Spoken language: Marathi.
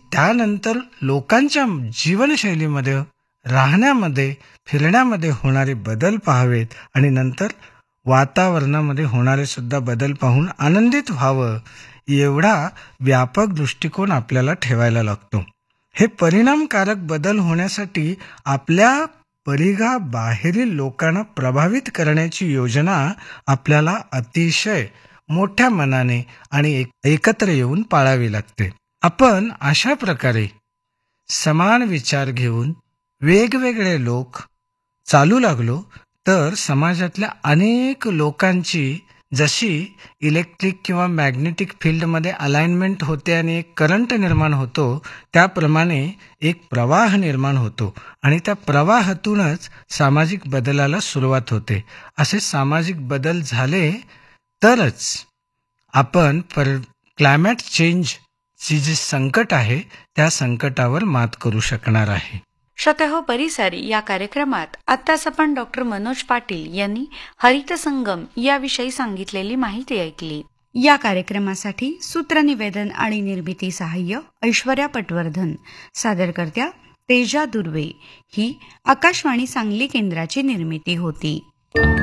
त्यानंतर लोकांच्या जीवनशैलीमध्ये, राहण्यामध्ये, फिरण्यामध्ये होणारे बदल पाहावेत आणि नंतर वातावरणामध्ये होणारे सुद्धा बदल पाहून आनंदित व्हावं, एवढा व्यापक दृष्टिकोन आपल्याला ठेवायला लागतो. हे परिणामकारक बदल होण्यासाठी आपल्या परिघाबाहेरील लोकांना प्रभावित करण्याची योजना आपल्याला अतिशय मोठ्या मनाने आणि एकत्र येऊन पाळावी लागते. आपण अशा प्रकारे समान विचार घेऊन वेगवेगळे लोक चालू लागलो तर समाजातल्या अनेक लोकांची जशी इलेक्ट्रिक किंवा मॅग्नेटिक फील्डमध्ये अलाइनमेंट होते आणि एक करंट निर्माण होतो, त्याप्रमाणे एक प्रवाह निर्माण होतो आणि त्या प्रवाहातूनच सामाजिक बदलाला सुरुवात होते. असे सामाजिक बदल झाले तरच आपण क्लायमेट चेंजची जी संकट आहे त्या संकटावर मात करू शकणार आहे. श्रोतेहो, परिसर या कार्यक्रमात आत्ताच आपण डॉक्टर मनोज पाटील यांनी हरित संगम याविषयी सांगितलेली माहिती ऐकली. या कार्यक्रमासाठी सूत्रनिवेदन आणि निर्मिती सहाय्य ऐश्वर्या पटवर्धन, सादरकर्त्या तेजा दुर्वे. ही आकाशवाणी सांगली केंद्राची निर्मिती होती.